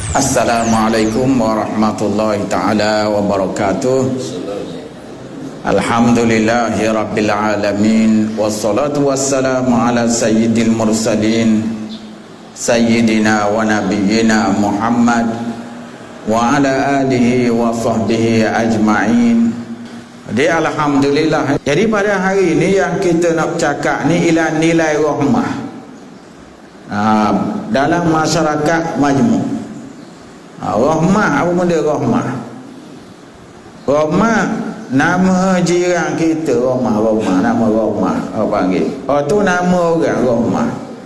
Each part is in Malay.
Assalamualaikum warahmatullahi ta'ala wabarakatuh. Alhamdulillahi rabbil alamin. Wassalatu wassalamu ala sayyidil mursalin Sayyidina wa nabiyyina Muhammad wa ala alihi wa sahbihi ajma'in. Jadi alhamdulillah. Jadi pada hari ini yang kita nak cakap ni ialah nilai rahmah dalam masyarakat majmuk. Rahmah, apa benda rahmah? Rahmah nama jiran kita, Rahmah, nama Rahmah apa panggil. Oh tu nama orang Rahmah.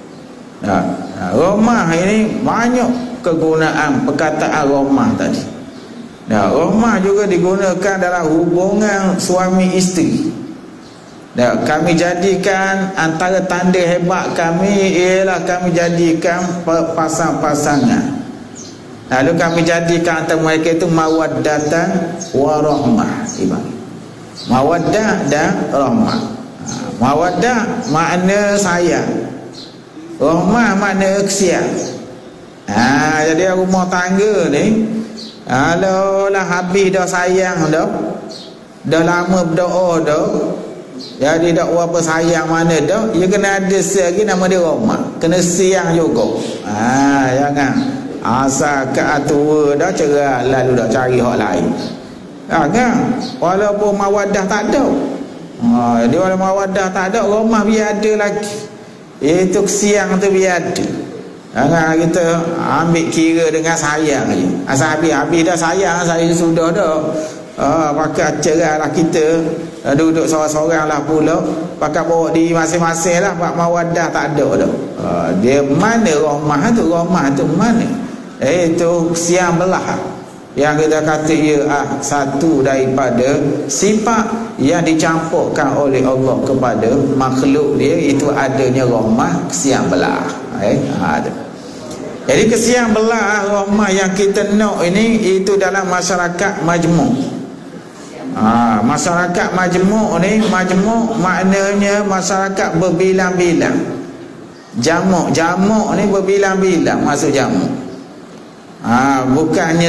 Rahmah ini banyak kegunaan perkataan rahmah tadi. Rahmah juga digunakan dalam hubungan suami isteri. Kami jadikan antara tanda hebat kami ialah kami jadikan pasang-pasangan. Lalu kami jadikan antara mereka itu mawaddatan wa rahmah. Mawaddah dan rahmah. Mawaddah makna sayang, rahmah makna kesian. Jadi rumah tangga ni kalau lah habis dah sayang dah lama berdoa dah, jadi tak berapa sayang mana dah, dia kena ada lagi nama dia rahmah, kena siang juga. Jangan asal kat tua dah cerai lalu dah cari hak lain. Kan? Walaupun mawaddah tak ada. Jadi walaupun mawaddah tak ada, rahmah biar ada lagi. Itu kesiang tu biar ada. Jangan kita ambil kira dengan sayang je. Asal habis dah sayang, saya sudah dah. Pakai cerai lah kita, duduk seorang-seorang lah pula, pakai bawa diri masing-masing lah. Pak mawaddah tak ada dah. Dia mana rahmah tu? Rahmah tu mana? Itu siang belah yang kita kata ia satu daripada sifat yang dicampurkan oleh Allah kepada makhluk dia, itu adanya rahmah kesiang belah. Jadi kesiang belah rahmah yang kita nak ini itu dalam masyarakat majmuk. Masyarakat majmuk ni, majmuk maknanya masyarakat berbilang-bilang. Jamuk ni berbilang-bilang masuk jamuk. Bukannya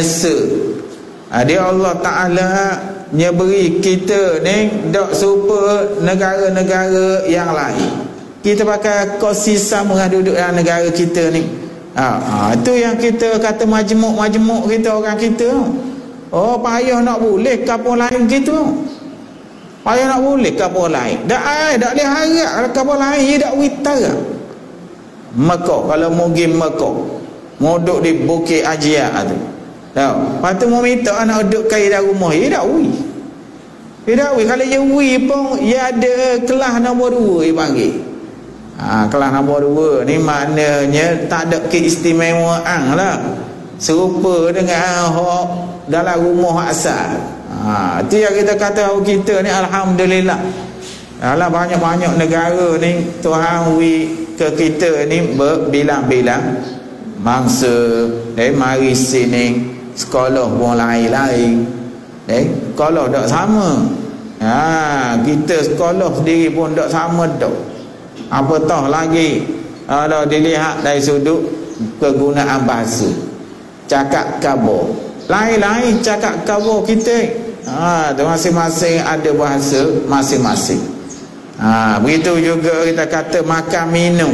dia Allah Ta'ala beri kita ni tak serupa negara-negara yang lain. Kita pakai konsisten duduk dalam negara kita ni. Itu yang kita kata majmuk kita, orang kita. Payah nak boleh kapal lain gitu. Payah nak boleh kapal lain. Tak boleh harap kapal lain dia tak witara. Mekah, kalau mau pergi Mekah, mau duduk di Bukit Ajia tu. Lepas tu mau minta anak duduk kain dalam rumah, dia tak wui. Kalau dia wui pun dia ada kelas nombor 2 dia panggil. Kelas nombor 2 ni maknanya tak ada keistimewaan lah, serupa dengan hak dalam rumah asal. Itu yang kita kata kita ni alhamdulillah. Dalam banyak-banyak negara ni Tuhan wui ke kita ni berbilang-bilang mangsa. Mari sini sekolah pun lain-lain. Sekolah tak sama. Kita sekolah sendiri pun tak sama dah. Apatah lagi kalau dilihat dari sudut kegunaan bahasa, cakap khabar lain-lain cakap khabar kita. Masing-masing ada bahasa masing-masing. Begitu juga kita kata makan minum.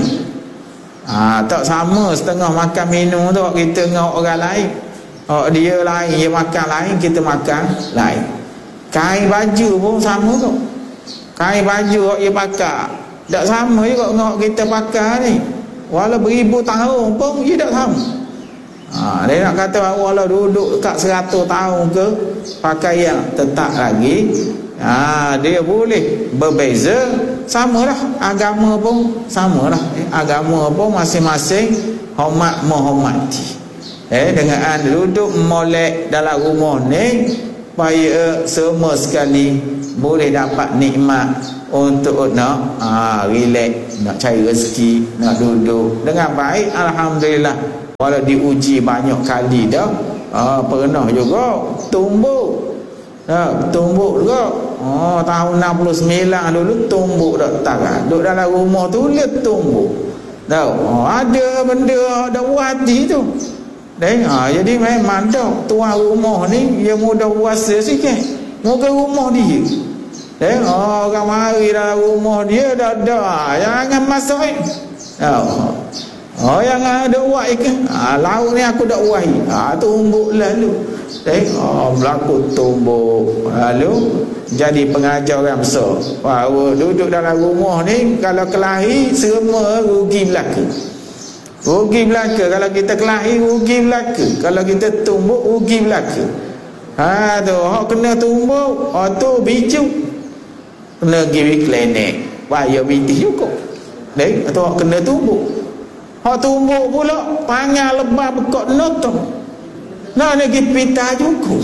Tak sama setengah makan minum tu kita dengan orang lain. Dia lain, dia makan lain, kita makan lain. Kain baju pun sama tu. Kain baju dia pakai tak sama juga dengan kita pakai ni. Walau beribu tahun pun dia tak sama. Dia nak kata walau duduk kat 100 tahun ke, pakaian tetap lagi. Dia boleh berbeza. Samalah agama pun samalah. Agama pun masing-masing hormat menghormati. Dengan duduk molek dalam rumah ni supaya semua sekali boleh dapat nikmat untuk nak relax, nak cari rezeki, nak duduk dengan baik. Alhamdulillah. Walau diuji banyak kali dah, pernah juga tumbuk. Tumbuk juga. Tahun 69 dulu tumbuk dak tarat. Duduk dalam rumah tu lihat tumbuk. Tahu? Ada benda dak hati tu. Jadi memang dah tuan rumah ni dia mudah puasa sikit. Muka rumah dia. Orang mari dalam rumah dia dah jangan masuk yang ada buat ikan. Lauk ni aku dah buat. Tumbuk lalu. Berlaku tumbuk lalu jadi pengajar orang besar. Duduk dalam rumah ni kalau kelahi semua rugi belaka. Rugi belaka. Kalau kita kelahi rugi belaka. Kalau kita tumbuk rugi belaka. Hak kena tumbuk, tu biju kena pergi klinik bayar binti cukup. Atau hak kena tumbuk. Hak tumbuk pula panggil lebah bekok notong. Nak pergi pita cukup.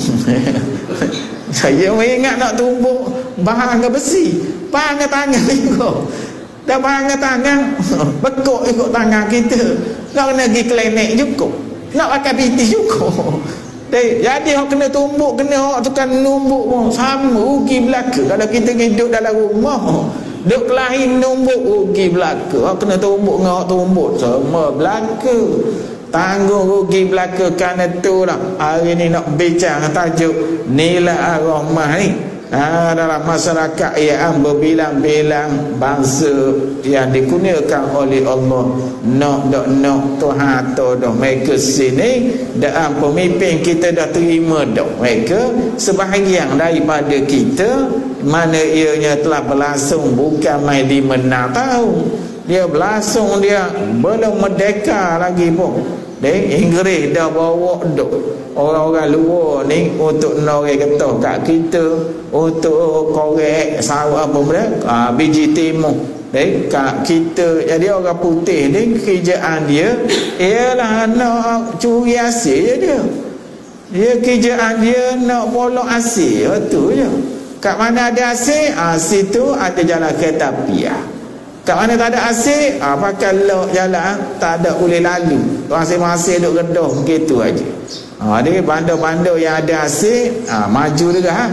Saya ingat nak tumbuk bahan ke besi, panggil tangan juga. Dah panggil tangan bekok ikut tangan kita. Nak kena pergi klinik cukup. Nak pakai binti cukup. Jadi orang kena tumbuk, kena orang tukang numbuk pun sama rugi belaka. Kalau kita hidup dalam rumah duk kelahi numbuk rugi belaka. Orang kena tumbuk dengan orang tumbuk semua belaka. Tanggung rugi belaka. Kerana tu lah hari ni nak bincang tajuk nilai ar-rahmah ni. Dalam masyarakat yang berbilang-bilang bangsa yang dikurniakan oleh Allah, nak Tuhan tu dah mereka sini dan pemimpin kita dah terima dah mereka sebahagian daripada kita, mana ianya telah berlangsung bukan main 5-6 tahun. Dia berlangsung, dia belum merdeka lagi pun. Inggeris dah bawa dah orang-orang luar ni untuk norek getah kat kita, untuk korek sawah apa benda, biji timur kat kita. Jadi orang putih ni kerjaan dia ialah nak curi hasil je dia. Kerjaan dia nak polok hasil, tu je. Kat mana ada hasil, situ ada jalan kereta api. Kat mana tak ada hasil, pakai lok jalan, tak ada boleh lalu. Masing-masing duk redah begitu aja. Dia bandar-bandar yang ada hasil, maju juga.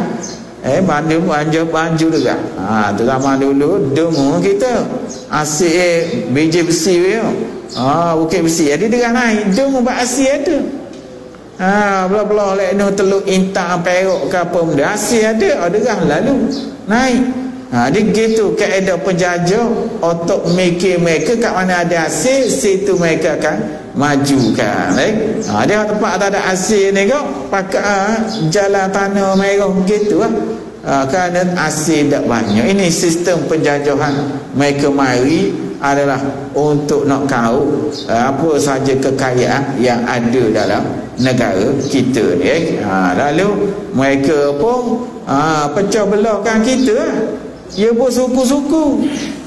Maju juga. Terutama dulu demo kita hasil biji besi dia. Bukit besi. Jadi dia naik demo buat hasil ada. Belah-belah lekno teluk intak perok ke apa benda, hasil ada, dia lalu naik. Dia gitu kaedah penjajah untuk mikir mereka kat mana ada hasil, situ mereka akan majukan. Dia tempat tak ada hasil ni kau pakai jalan tanah merah begitu lah. Kerana hasil tak banyak. Ini sistem penjajahan mereka mari adalah untuk nak kau apa saja kekayaan yang ada dalam negara kita ni. Lalu mereka pun pecah belahkan kita lah. Dia bos suku-suku.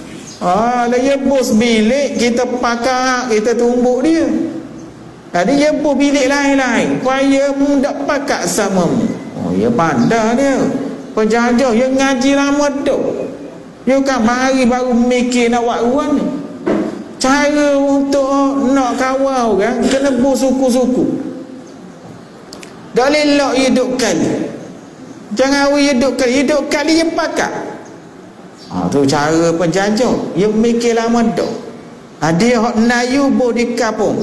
Dia bos bilik, kita pakar, kita tumbuk dia. Jadi dia bos bilik lain-lain. Supaya tak pakar sama. Dia pandai dia. Penjajah, dia ngaji lama tu. Dia kan mari baru mikir nak buat ruang ni. Cara untuk nak kawal kan, kena bos suku-suku. Tak lelak hidup kali. Jangan hidup kali dia pakar. Tu cara penjajah. Dia mikir lama dah. Dia hak Melayu boleh di kampung.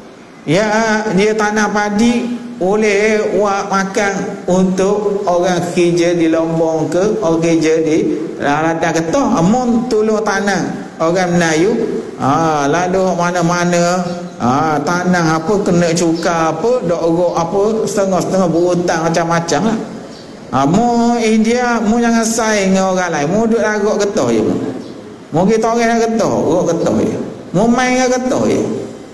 Dia tanam padi boleh buat makan untuk orang kerja di Lombong ke, orang kerja di ladang getah, amun tolong tanam orang Melayu. Lalu mana-mana tanam apa kena cuka apa, dok urut apa, setengah-setengah berhutang macam-macam lah. Mu India, mu jangan saing dengan orang lain. Mu duduk agak getah je mu. Mu kita orang yang getah, urut getah je. Mu main dengan getah je.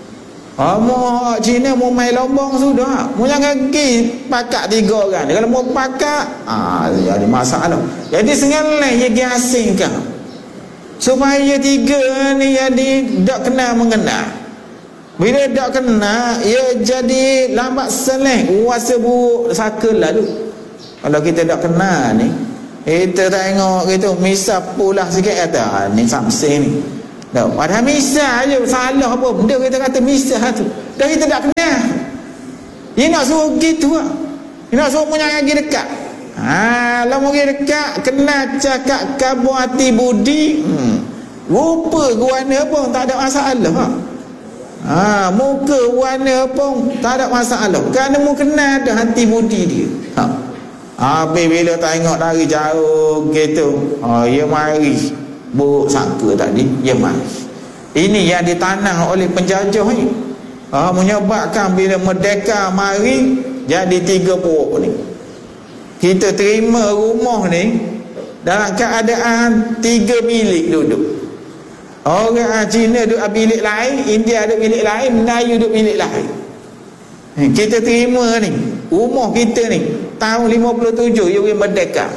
Mu Cina mu main Lombong sudah. Mu jangan pergi pakak 3 orang. Kalau mu pakak, jadi masalah. Jadi sengalah dia pergi asingkan. Supaya 3 ni jadi tak kenal mengenal. Bila tak kenal, ia jadi lambat seleh. Kuasa buruk sakal lalu. Kalau kita tak kenal ni, kita tengok gitu, misal pula sikit kata, ni samseng ni. Padahal misal je, salah apa benda kita kata misal tu. Dah kita tak kenal. Dia nak suruh gitu lah. Dia nak suruh punya lagi dekat. Kalau mau pergi dekat, kenal cakap kabu hati budi, rupa guana pun tak ada masalah. Muka warna pun tak ada masalah, kerana mu kenal ada hati budi dia. Habis bila tengok dari jauh gitu, ya mari buruk sangka tadi, ya mari. Ini yang ditanam oleh penjajah ni, menyebabkan bila merdeka mari jadi 3 pokok ni. Kita terima rumah ni dalam keadaan 3 bilik duduk. Orang Cina duduk bilik lain, India duduk bilik lain, Melayu duduk bilik lain. Kita terima ni rumah kita ni tahun 57 ya merdeka.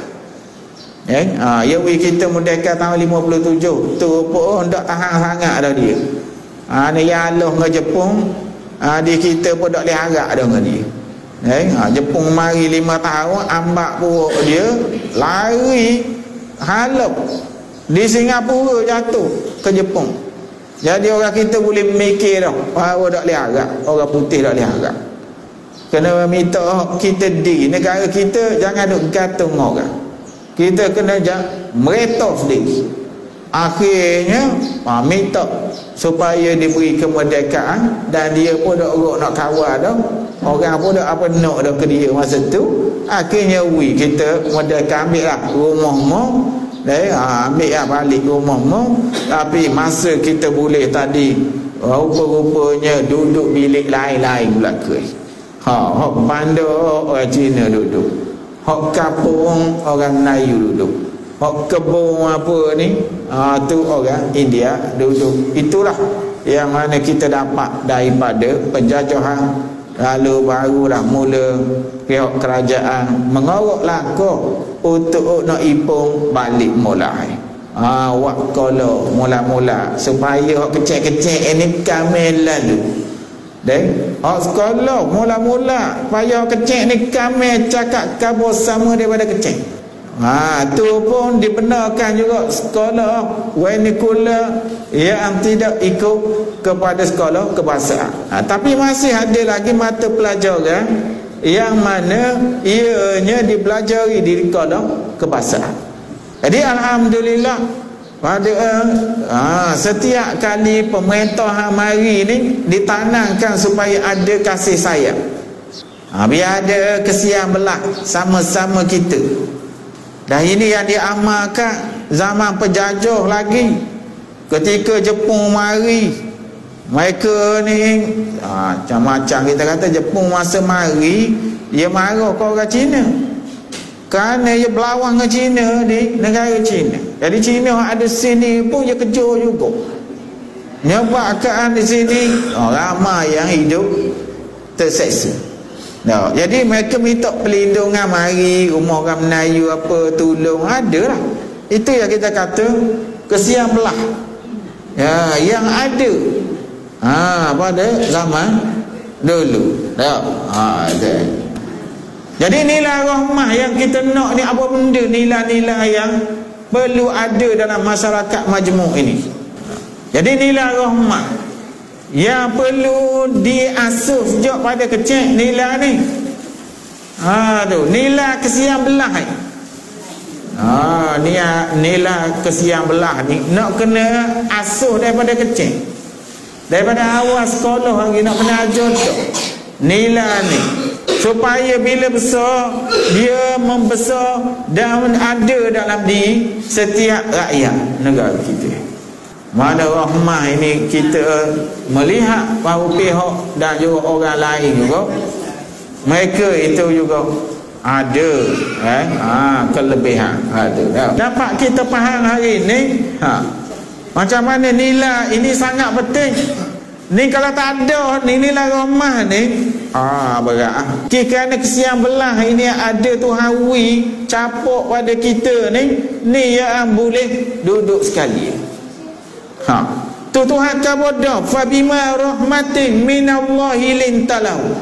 Ya kita merdeka tahun 57 tu pun tak tahan sangat dah dia. Ni yang Allah dengan Jepun, di kita pun tak boleh harap dah dengan dia. Jepun mari 5 tahun, ambak puruk dia lari halap di Singapura, jatuh ke Jepun. Jadi orang kita boleh mikir dah, bahawa tak boleh harap, orang putih tak boleh harap. Kena minta kita di negara kita jangan duk gantung orang. Kita kena meretos sendiri. Akhirnya minta supaya diberi kemerdekaan, dan dia pun dak urut nak kawal dah. Orang pun dak apa nak dah ke dia masa tu. Akhirnya kita merdeka, ambil lah rumah-rumah. Ambil lah balik rumah-rumah. Tapi masa kita boleh tadi, rupa-rupanya duduk bilik lain-lain pula ke. Hak bandar orang Cina duduk, hak kampung orang Melayu duduk, hak kebun apa ni tu orang India duduk. Itulah yang mana kita dapat daripada penjajahan. Lalu barulah mula pihak kerajaan mengarut langkah untuk nak ipung balik mulai. Wakala mula-mula supaya hak kecil-kecil ini kami lalu. Dan sekolah mula-mula payah kecil ni kami cakap kabur sama daripada kecil. Tu pun dibenarkan juga sekolah wanikula yang tidak ikut kepada sekolah kebahasaan. Tapi masih ada lagi mata pelajaran yang mana ianya dipelajari di sekolah kebahasaan. Jadi alhamdulillah pada setiap kali pemerintah mari ni ditanamkan supaya ada kasih sayang, biar ada kesian belah sama-sama kita. Dan ini yang diamalkan zaman penjajah lagi. Ketika Jepun mari, mereka ni macam-macam kita kata Jepun masa mari dia marah ke orang Cina, kerana dia berlawan dengan Cina di negara Cina. Jadi Cina ada sini pun dia kejar juga. Menyebabkan di sini ramai yang hidup terseksa. Jadi mereka minta perlindungan, mari rumah orang Melayu apa tolong, ada lah. Itu yang kita kata kesian belah yang ada pada zaman dulu. Jadi nilai rahmah yang kita nak ni apa benda, nilai-nilai yang perlu ada dalam masyarakat majmuk ini. Jadi nilai rahmah yang perlu diasuh sejak pada kecil, nilai ni nilai kesian belah ni. Nilai kesian belah ni nak kena asuh daripada kecil, daripada awal sekolah lagi nak kena ajar tu nilai ni, supaya bila besar dia membesar dan ada dalam diri setiap rakyat negara kita. Mana rahmah ini kita melihat bahawa pihak dan juga orang lain juga, mereka itu juga ada kelebihan, ada. Dapat kita faham hari ini macam mana nilai ini sangat penting. Ni kalau tak ada ni nilai rahmah ni berat. Kerana kesian belah ini ada Tuhan capuk pada kita ni yang boleh duduk sekali. Tu Tuhan kabada fabima rahmatin minallahi lintalahu.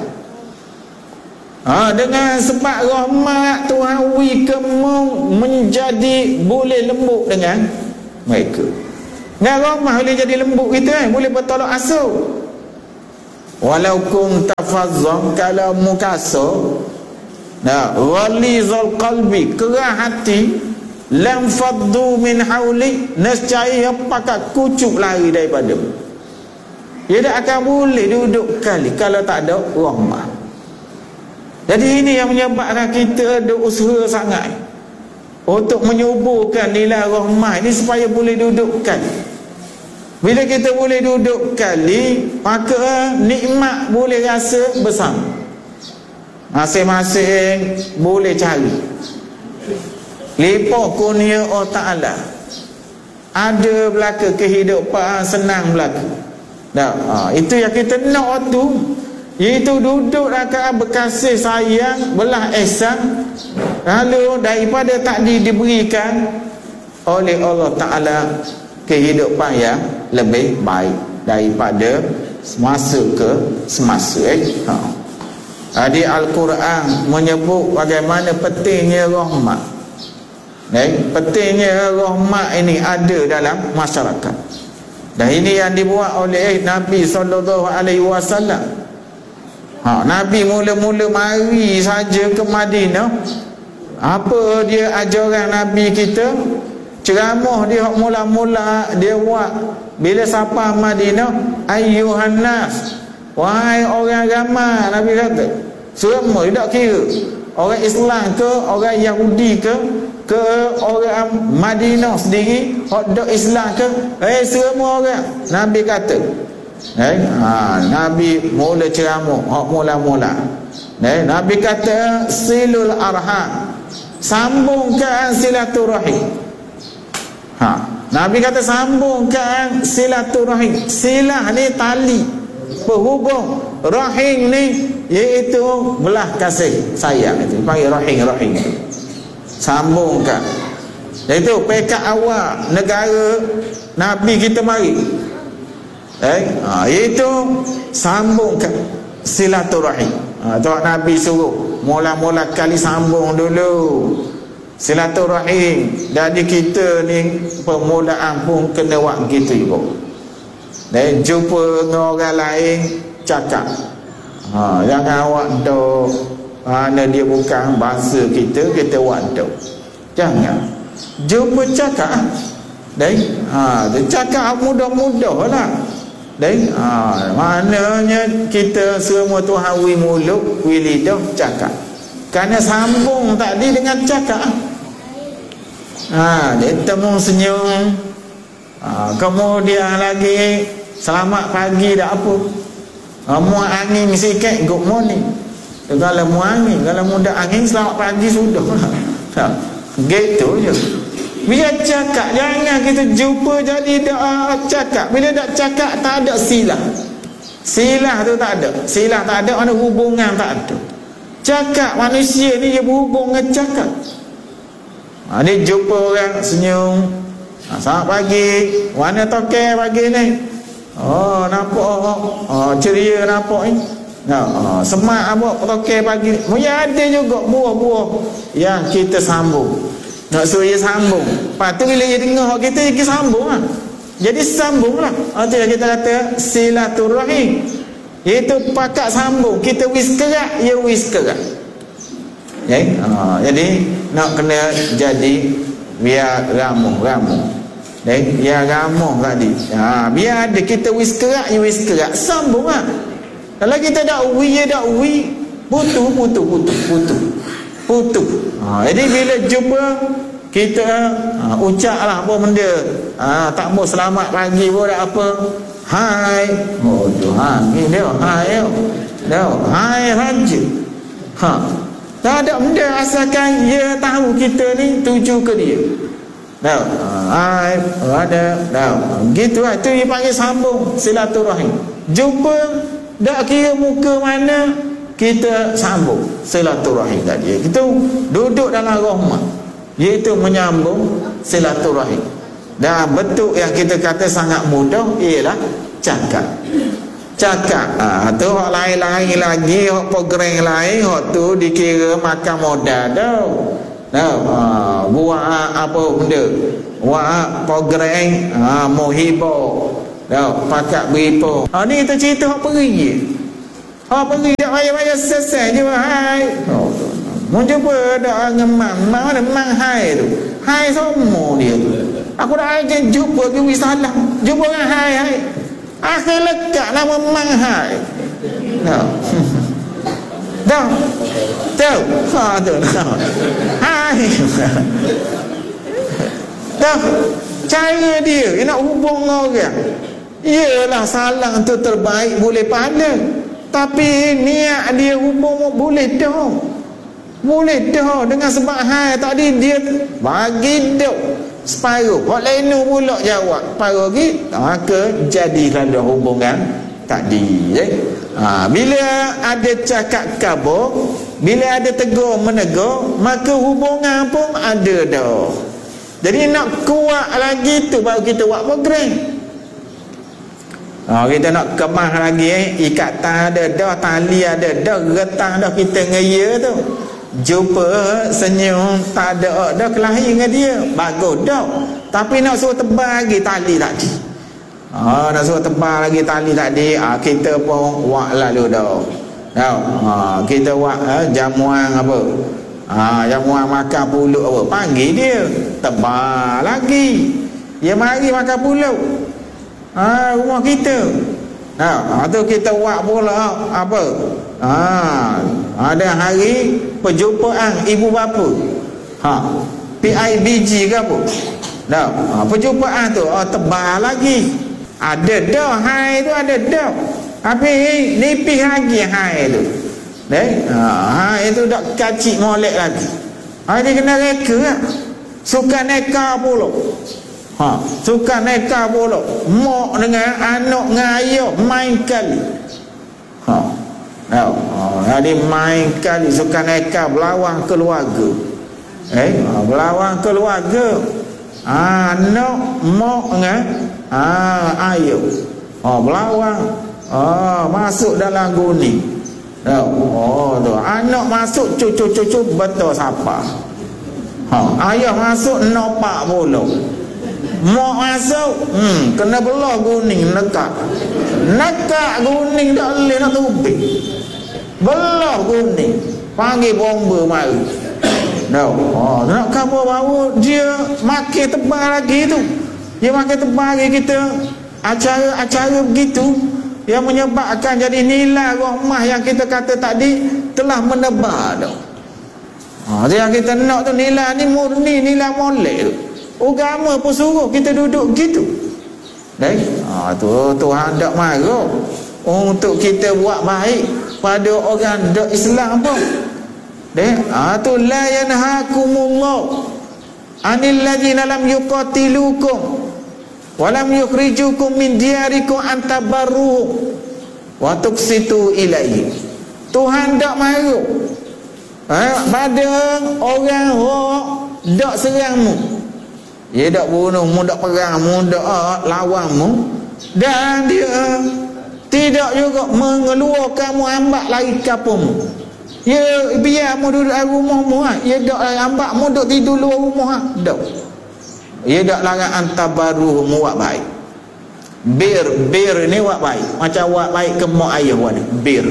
Dengan sebab rahmat Tuhan kamu menjadi boleh lembut dengan mereka. Dengan rahmat boleh jadi lembut kita, boleh bertolak asuh. Walau kunta fazzan, kalau mukasa ghalizal qalbi, keras hati, lam faddu min haulik, nescaya pakat kucuk lari daripada. Dia tak akan boleh duduk kali kalau tak ada rahmah. Jadi ini yang menyebabkan kita ada usaha sangat untuk menyuburkan nilai rahmah ini supaya boleh duduk kali. Bila kita boleh duduk kali, maka nikmat boleh rasa bersama. Masing-masing boleh cari. Lipat kurnia Allah Ta'ala. Ada belaka kehidupan senang belaka. Itu yang kita nak tu, iaitu duduk rakan berkasih sayang, belah ihsan, lalu daripada tak diberikan oleh Allah Ta'ala kehidupan yang lebih baik daripada semasa ke semasa. Jadi Al-Quran menyebut bagaimana pentingnya rahmat. Pentingnya rahmat ini ada dalam masyarakat. Dan ini yang dibuat oleh Nabi SAW. Nabi mula-mula mari saja ke Madinah. Apa dia ajaran Nabi kita? Ceramah dia mula-mula dia buat bila sampai Madinah, ayyuhan nas, wahai orang ramai. Nabi kata semua, tidak kira orang Islam ke orang Yahudi ke orang Madinah sendiri, orang Islam ke, semua orang. Nabi kata, Nabi mula ceramah, mula-mula. Nabi kata silul arham, sambungkan silaturahim. Nabi kata sambungkan silaturahim. Silah ni tali berhubung, rahim ni iaitu belah kasih sayang, itu panggil rahim. Sambungkan. Iaitu pekat awal negara Nabi kita mari, iaitu sambungkan silaturahim. Tuan Nabi suruh mula-mula kali sambung dulu silaturahim. Jadi kita ni permulaan pun kena buat gitu juga. Dan jumpa dengan orang lain cakap, jangan awak dok, mana dia bukan bahasa kita buat dok. Jangan jumpa cakap. Dia cakap mudah-mudah lah. Maknanya kita semua Tuhan wi mulut, wi lidah, cakap. Kerana sambung tadi dengan cakap. Dia temu senyum. Kemudian lagi selamat pagi dah apa. Muat angin sikit, good morning. Kalau muat angin, kalau muda angin selamat pagi sudah lah. Gitu je. Bila cakap, jangan kita jumpa jadi dah cakap. Bila dah cakap tak ada silah. Silah tu tak ada. Silah tak ada, mana hubungan tak ada. Cakap manusia ni dia berhubung dengan cakap. Dia jumpa orang senyum, selamat pagi, mana toke pagi ni? Nampak ceria nampak ni. Semak apa toke pagi. Mungkin ada juga buah-buah yang kita sambung. Nak suruh dia sambung. Lepas tu bila dia dengar kita sambung lah. Jadi sambung lah. Itu yang kita kata silaturahim. Iaitu pakat sambung. Kita wiskerak, dia wiskerak. Jadi nak kena jadi biar ramuh. Biar ramuh tadi. Biar ada kita wiskerak, dia wiskerak. Sambung lah. Kalau kita dakwi, dia dakwi, putu. Jadi bila jumpa kita ucaplah apa benda, tak mau selamat pagi pun tak apa, hai, Tuhan ni dia hai saja. Tak ada benda asalkan dia tahu kita ni tuju ke dia. Hai ada gitu lah. Itu dia panggil sambung silaturahim. Jumpa tak kira muka mana, kita sambung silaturahim tadi. Kita duduk dalam rahmat, iaitu menyambung silaturahim. Dan bentuk yang kita kata sangat mudah ialah cakap. Tu hak lain-lain lagi, hak program lain, hak tu dikira makan modal dah. Buat apa benda, buat program mohibah, pakat beripo. Ni kita cerita hak pergi. Pergi tak payah selesai je. Hai. Mau jumpa ada ngemang. Mana memang hai tu. Hai semua dia tu. Aku dah ajak jumpa ke wisalah. Jumpa dengan hai. akhir lekat nama manghai. Dah tahu tu hai dah cara dia nak hubung orang. Iyalah salang tu terbaik boleh pada, tapi niat dia hubung boleh dah dengan sebab hai tadi dia bagi dah separuh hak lain pula jawab separuh lagi, maka jadilah dah hubungan tadi. Bila ada cakap kabur, bila ada tegur menegur, maka hubungan pun ada dah. Jadi nak kuat lagi tu baru kita buat program. Kita nak kemas lagi, ikatan ada dah, tali ada dah, getah dah kita ngaya tu. Jumpa senyum tak ada dah, kelahi dengan dia bagus dah. Tapi nak suruh tebal lagi tali tadi, nak suruh tebal lagi tali tadi, kita pun buat lalu dah. Kita buat jamuan apa, jamuan makan pulut apa, panggil dia tebal lagi, dia mari makan pulut rumah kita. Tu kita buat pula apa, ada hari perjumpaan ibu bapa, PIBG ke apa perjumpaan tu tebal lagi. Ada dah hai tu, ada dah, tapi nipis lagi hai tu. Hai tu dak kacik molek lagi. Dia kena reka lah. Suka neka pula. Suka neka pula. Mak dengan anak dengan ayah main kali. Jadi main kali suka neka berlawan keluarga. Berlawan keluarga. Anak mak dengan ayah berlawan. Masuk dalam guni. Tu anak masuk cucu-cucu betul siapa. Ayah masuk nopak pula. Mak masuk kena belah guning, nekak guning tak boleh nak tubik, belah guning, panggil bomba mari. Nak kamu bawa dia makin tebal lagi tu, dia makin tebal lagi. Kita acara begitu yang menyebabkan jadi nilai rahmah yang kita kata tadi telah menebar dah. Yang kita nak tu nilai ni murni, nilai molek tu. Agama pun suruh kita duduk gitu. Tu Tuhan tak marah untuk kita buat baik pada orang dak Islam pun. Tu la yanhakumullah anil ladzina lam yuqatilukum wa lam yukhrijukum min diyarikum an tabarruhum wa tuqsitu ilaihi. Tuhan tak marah pada orang dak serangmu. Dia tak bunuhmu, tak perangmu, tak lawanmu, dan dia tidak juga mengeluarkanmu ambak lari kampungmu. Ya biarmu duduk dalam rumahmu, ya tak ambakmu duduk tidur luar rumah, tak. Ya tak larang antabaruhmu buat baik. Bir ni buat baik, macam buat baik ke mak ayah wala. Bir.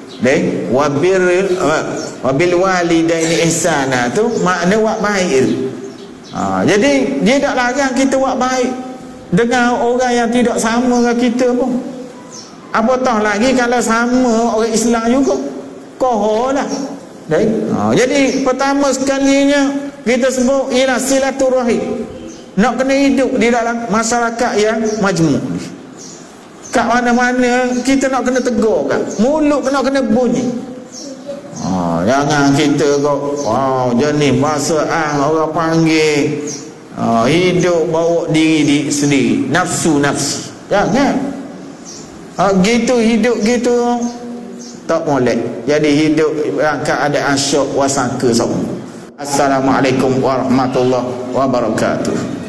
Wabil walidaini ihsana tu makna buat baik. Jadi dia tak larang kita buat baik dengan orang yang tidak sama dengan kita pun. Apatah lagi kalau sama orang Islam juga, koholah. Jadi pertama sekalinya kita sebut ialah silaturahim. Nak kena hidup di dalam masyarakat yang majmuk. Kat mana-mana kita nak kena tegur kan, mulut kena bunyi. Jangan kita kok jenis bahasa orang panggil hidup bawa diri sendiri, nafsu. Jangan gitu, hidup gitu tak boleh. Jadi hidup dalam keadaan syok wasangka. Assalamualaikum warahmatullahi wabarakatuh.